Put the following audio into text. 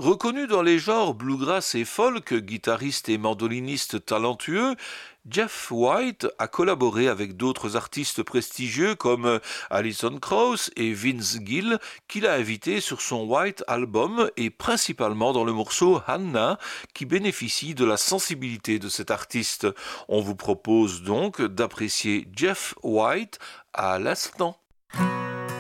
Reconnu dans les genres bluegrass et folk, guitariste et mandoliniste talentueux, Jeff White a collaboré avec d'autres artistes prestigieux comme Alison Krauss et Vince Gill, qu'il a invités sur son White Album et principalement dans le morceau Hannah, qui bénéficie de la sensibilité de cet artiste. On vous propose donc d'apprécier Jeff White à l'instant.